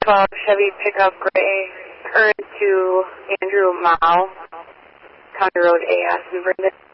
2012 Chevy pickup gray, current to Andrew Mao, County Road A, Aspen, Vernon.